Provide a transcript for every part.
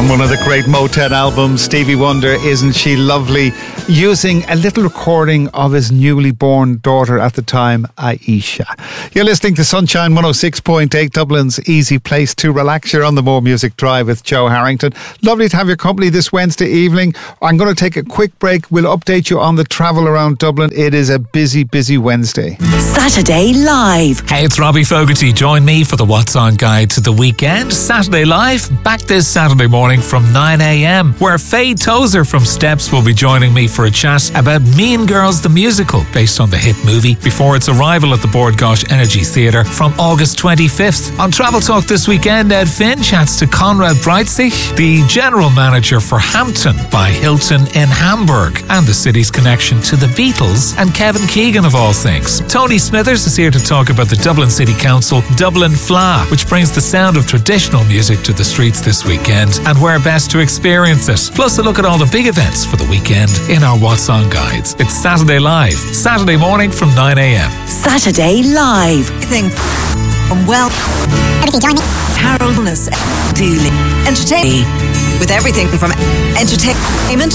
On one of the great Motown albums, Stevie Wonder, Isn't She Lovely, using a little recording of his newly born daughter at the time, Aisha. You're listening to Sunshine 106.8, Dublin's easy place to relax. You're on the More Music Drive with Joe Harrington. Lovely to have your company this Wednesday evening. I'm going to take a quick break. We'll update you on the travel around Dublin. It is a busy, busy Wednesday. Saturday Live. Hey, it's Robbie Fogarty. Join me for the What's On Guide to the weekend. Saturday Live, back this Saturday morning from 9 a.m, where Faye Tozer from Steps will be joining me for a chat about Mean Girls the Musical, based on the hit movie, before its arrival at the Bord Gáis Energy Theatre from August 25th. On Travel Talk this weekend, Ed Finn chats to Conrad Breitzig, the general manager for Hampton by Hilton in Hamburg, and the city's connection to the Beatles and Kevin Keegan of all things. Tony Smithers is here to talk about the Dublin City Council Dublin Fleadh, which brings the sound of traditional music to the streets this weekend, and where best to experience it. Plus a look at all the big events for the weekend in our What's On Guides. It's Saturday Live, Saturday morning from 9 a.m. Saturday Live. Everything from everything join me. Haroldness, Dooley, entertaining with everything from entertainment.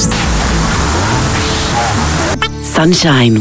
Sunshine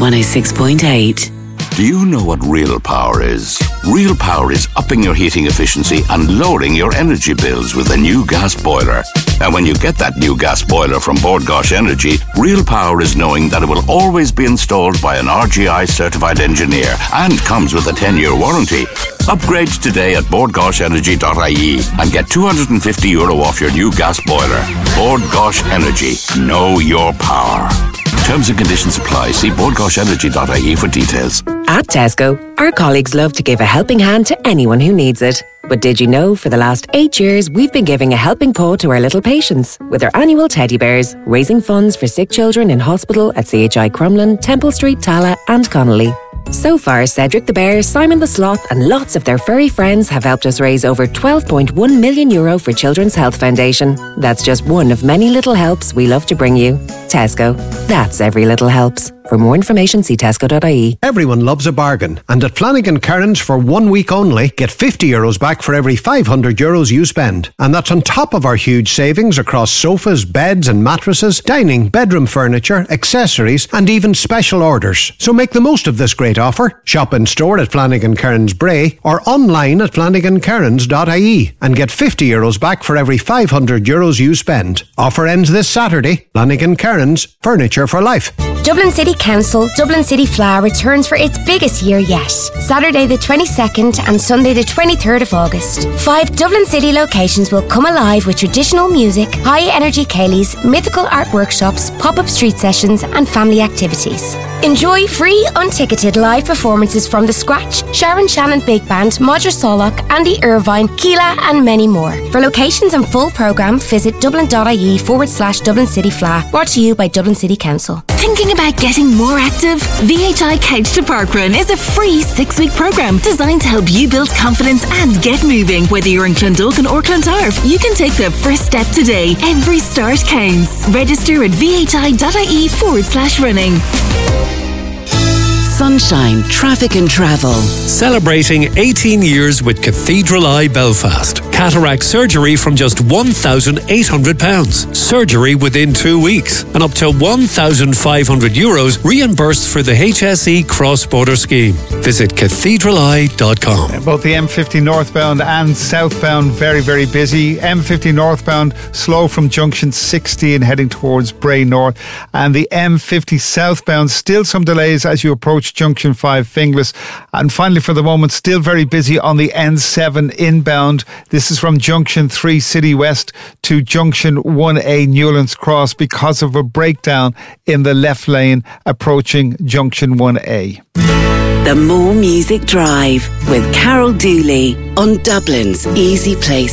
106.8. Do you know what real power is? Real power is upping your heating efficiency and lowering your energy bills with a new gas boiler. And when you get that new gas boiler from Bord Gáis Energy, real power is knowing that it will always be installed by an RGI certified engineer and comes with a 10-year warranty. Upgrade today at bordgaisenergy.ie and get €250 off your new gas boiler. Bord Gáis Energy. Know your power. Terms and conditions apply. See bordgaisenergy.ie for details. At Tesco, our colleagues love to give a helping hand to anyone who needs it. But did you know for the last 8 years we've been giving a helping paw to our little patients with our annual teddy bears, raising funds for sick children in hospital at CHI Crumlin, Temple Street, Tala and Connolly. So far, Cedric the Bear, Simon the Sloth and lots of their furry friends have helped us raise over €12.1 million for Children's Health Foundation. That's just one of many little helps we love to bring you. Tesco. That's every little helps. For more information, see tesco.ie. Everyone loves a bargain, and at Flanagan Kearns for 1 week only, get €50 back for every €500 you spend. And that's on top of our huge savings across sofas, beds and mattresses, dining, bedroom furniture, accessories and even special orders. So make the most of this great offer. Shop in store at Flanagan Kearns Bray or online at flanagankearns.ie and get €50 back for every €500 you spend. Offer ends this Saturday. Flanagan Kearns, furniture for life. Dublin City Council Dublin City Fleadh returns for its biggest year yet. Saturday the 22nd and Sunday the 23rd of August. 5 Dublin City locations will come alive with traditional music, high-energy ceilidhs, mythical art workshops, pop-up street sessions and family activities. Enjoy free, unticketed live performances from The Scratch, Sharon Shannon Big Band, Modra Solak, Andy Irvine, Keela and many more. For locations and full programme, visit dublin.ie/Dublin City Fleadh. Brought to you by Dublin City Council. Thinking about getting more active? VHI Couch to Parkrun is a free 6-week programme designed to help you build confidence and get moving. Whether you're in Clondalkin or Clontarf, you can take the first step today. Every start counts. Register at vhi.ie/running. Sunshine Traffic and Travel. Celebrating 18 years with Cathedral Eye Belfast. Cataract surgery from just £1,800. Surgery within 2 weeks. And up to €1,500 reimbursed for the HSE cross-border scheme. Visit cathedraleye.com. Both the M50 northbound and southbound very, very busy. M50 northbound slow from junction 16 heading towards Bray North. And the M50 southbound still some delays as you approach junction 5 Finglas. And finally for the moment still very busy on the N7 inbound. This is from junction 3 City West to junction 1A Newlands Cross because of a breakdown in the left lane approaching junction 1A. The More Music Drive with Carol Dooley on Dublin's easy place